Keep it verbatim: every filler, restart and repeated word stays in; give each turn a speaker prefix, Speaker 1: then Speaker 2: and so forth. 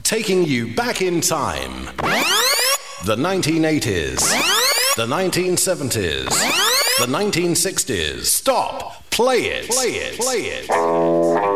Speaker 1: taking you back in time. The nineteen eighties, the nineteen seventies, the nineteen sixties. Stop! Play it! Play it! Play it!